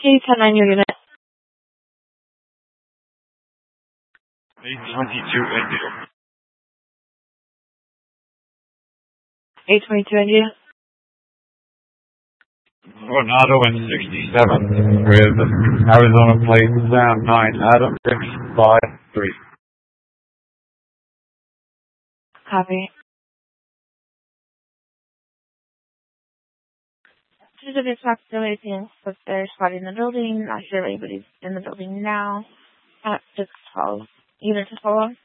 810 your unit. 822 India. 822 India. Coronado in 67 with Arizona plates down 9 Adam 653. Copy. There's a big possibility that they're spotting the building. Not sure if anybody's in the building now. At 612. Unit to follow.